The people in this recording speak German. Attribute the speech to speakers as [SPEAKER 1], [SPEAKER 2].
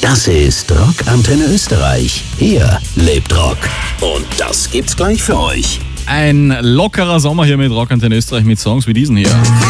[SPEAKER 1] Das ist Rock Antenne Österreich. Hier lebt Rock. Und das gibt's gleich für euch.
[SPEAKER 2] Ein lockerer Sommer hier mit Rock Antenne Österreich mit Songs wie diesen hier.